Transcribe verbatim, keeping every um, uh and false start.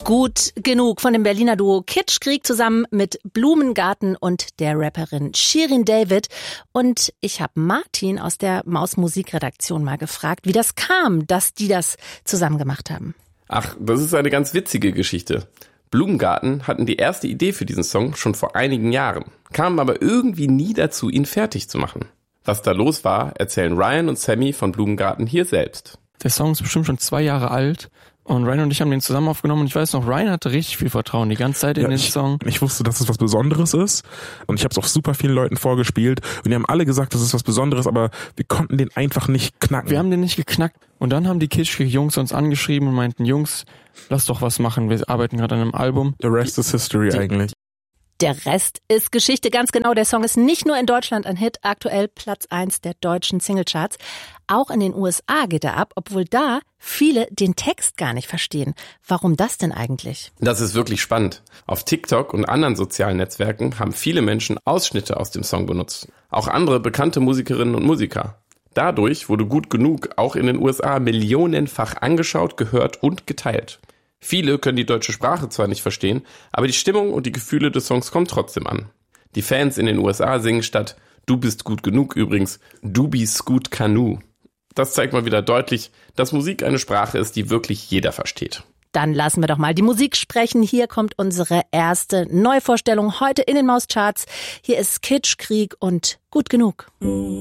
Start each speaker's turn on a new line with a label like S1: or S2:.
S1: Gut genug von dem Berliner Duo Kitschkrieg zusammen mit Blumengarten und der Rapperin Shirin David. Und ich habe Martin aus der Maus Musikredaktion mal gefragt, wie das kam, dass die das zusammen gemacht haben.
S2: Ach, das ist eine ganz witzige Geschichte. Blumengarten hatten die erste Idee für diesen Song schon vor einigen Jahren, kamen aber irgendwie nie dazu, ihn fertig zu machen. Was da los war, erzählen Ryan und Sammy von Blumengarten hier selbst.
S3: Der Song ist bestimmt schon zwei Jahre alt und Ryan und ich haben den zusammen aufgenommen und ich weiß noch, Ryan hatte richtig viel Vertrauen die ganze Zeit in ja, den
S4: ich,
S3: Song.
S4: Ich wusste, dass es was Besonderes ist und ich habe es auch super vielen Leuten vorgespielt und die haben alle gesagt, das ist was Besonderes, aber wir konnten den einfach nicht knacken.
S3: Wir haben den nicht geknackt und dann haben die Kitschkrieg-Jungs uns angeschrieben und meinten, Jungs, lass doch was machen, wir arbeiten gerade an einem Album.
S4: The rest is history
S1: die,
S4: eigentlich.
S1: Der Rest ist Geschichte, ganz genau. Der Song ist nicht nur in Deutschland ein Hit, aktuell Platz eins der deutschen Singlecharts. Auch in den U S A geht er ab, obwohl da viele den Text gar nicht verstehen. Warum das denn eigentlich?
S2: Das ist wirklich spannend. Auf TikTok und anderen sozialen Netzwerken haben viele Menschen Ausschnitte aus dem Song benutzt. Auch andere bekannte Musikerinnen und Musiker. Dadurch wurde Gut genug auch in den U S A millionenfach angeschaut, gehört und geteilt. Viele können die deutsche Sprache zwar nicht verstehen, aber die Stimmung und die Gefühle des Songs kommen trotzdem an. Die Fans in den U S A singen statt "Du bist gut genug" übrigens "Du bist gut Kanu". Das zeigt mal wieder deutlich, dass Musik eine Sprache ist, die wirklich jeder versteht.
S1: Dann lassen wir doch mal die Musik sprechen. Hier kommt unsere erste Neuvorstellung heute in den Mauscharts. Hier ist Kitschkrieg und Gut genug.